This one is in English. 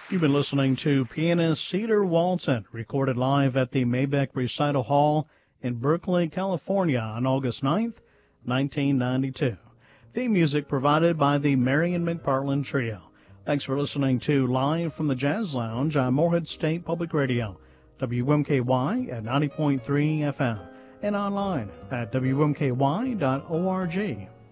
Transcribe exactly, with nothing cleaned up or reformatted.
You've been listening to pianist Cedar Walton, recorded live at the Mabeck Recital Hall in Berkeley, California on August ninth, nineteen ninety-two. Theme music provided by the Marion McPartland Trio. Thanks for listening to Live from the Jazz Lounge on Morehead State Public Radio, W M K Y at ninety point three F M, and online at W M K Y dot org.